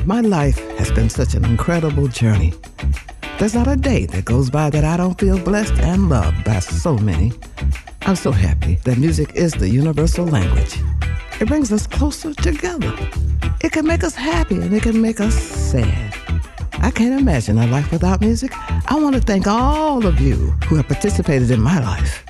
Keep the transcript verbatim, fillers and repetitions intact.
My life has been such an incredible journey. There's not a day that goes by that I don't feel blessed and loved by so many. I'm so happy that music is the universal language. It brings us closer together. It can make us happy and it can make us sad. I can't imagine a life without music. I want to thank all of you who have participated in my life.